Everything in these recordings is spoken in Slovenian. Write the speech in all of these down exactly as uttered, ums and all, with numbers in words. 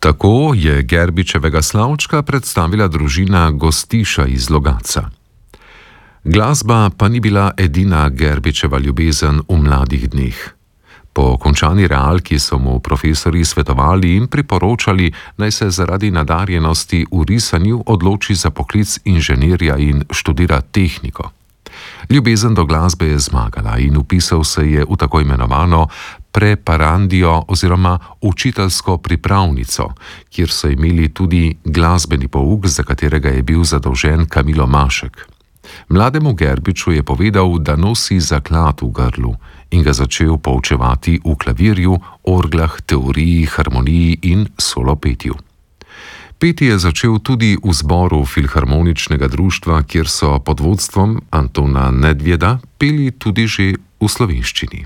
Tako je Gerbičevega Slavčka predstavila družina Gostiša iz Logatca. Glasba pa ni bila edina Gerbičeva ljubezen v mladih dneh. Po končani realki so mu profesorji svetovali in priporočali, naj se zaradi nadarjenosti v risanju odloči za poklic inženirja in študira tehniko. Ljubezen do glasbe je zmagala in vpisal se je v tako imenovano preparandijo oziroma učiteljsko pripravnico, kjer so imeli tudi glasbeni pouk, za katerega je bil zadolžen Kamilo Mašek. Mlademu Gerbiču je povedal, da nosi zaklad v grlu in ga začel poučevati v klavirju, orglah, teoriji, harmoniji in solopetju. Peti je začel tudi v zboru Filharmoničnega društva, kjer so pod vodstvom Antona Nedvjeda peli tudi že v slovenščini.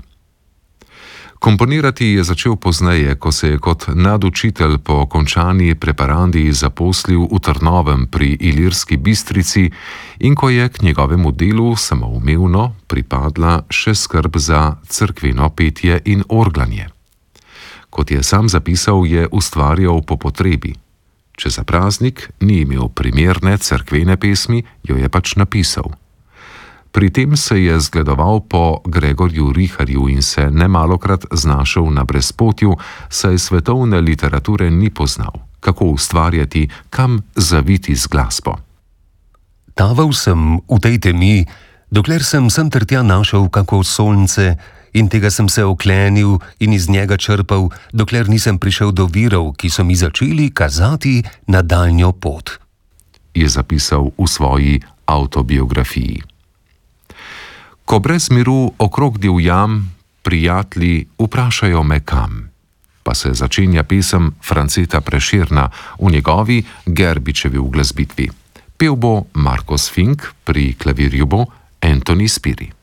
Komponirati je začel pozneje, ko se je kot nadučitelj po končani preparandiji zaposlil v Trnovem pri Ilirski Bistrici in ko je k njegovemu delu samoumevno pripadla še skrb za cerkveno petje in orglanje. Kot je sam zapisal, je ustvarjal po potrebi. Če za praznik ni imel primerne cerkvene pesmi, jo je pač napisal. Pri tem se je zgledoval po Gregorju Riharju in se nemalokrat znašel na brezpotju, saj svetovne literature ni poznal, kako ustvarjati, kam zaviti z glasbo. Taval sem v tej temi, dokler sem sem ter tja našel kako sonce in tega sem se oklenil in iz njega črpal, dokler nisem prišel do virov, ki so mi začeli kazati nadaljnjo pot, je zapisal v svoji avtobiografiji. Ko brez miru okrog divjam, prijatelji vprašajo me kam, pa se začenja pesem Franceta Prešerna v njegovi Gerbičevi uglasbitvi. Pel bo Marko Sfink, pri klavirju bo Anthony Spiri.